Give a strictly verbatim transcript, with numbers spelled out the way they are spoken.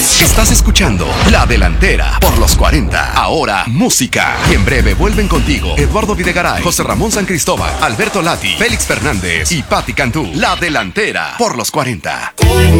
Deportes. Estás escuchando La Delantera por los cuarenta. Ahora, música. Y en breve vuelven contigo Eduardo Videgaray, José Ramón San Cristóbal, Alberto Lati, Félix Fernández y Patti Cantú. La Delantera por los cuarenta.